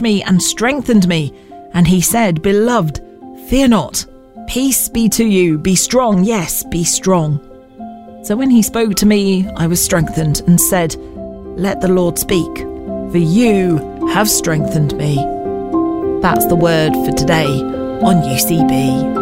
me and strengthened me. And he said, Beloved, fear not. Peace be to you. Be strong. Yes, be strong. So when he spoke to me, I was strengthened and said, Let the Lord speak, for you have strengthened me. That's the word for today on UCB.